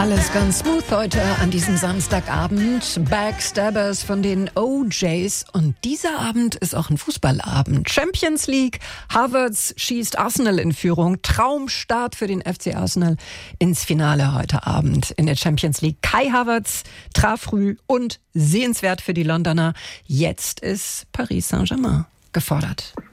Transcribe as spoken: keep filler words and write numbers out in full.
Alles ganz smooth heute an diesem Samstagabend. Backstabbers von den O Js. Und dieser Abend ist auch ein Fußballabend. Champions League. Havertz schießt Arsenal in Führung. Traumstart für den F C Arsenal ins Finale heute Abend in der Champions League. Kai Havertz traf früh und sehenswert für die Londoner. Jetzt ist Paris Saint-Germain gefordert.